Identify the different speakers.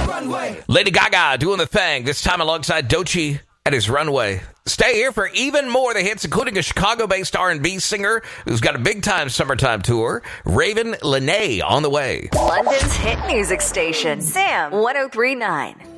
Speaker 1: Lady Gaga doing the thing, this time alongside Doechii at his Runway. Stay here for even more of the hits, including a Chicago-based R&B singer who's got a big-time summertime tour. Raven Lenae on the way.
Speaker 2: London's hit music station, Sam 103.9.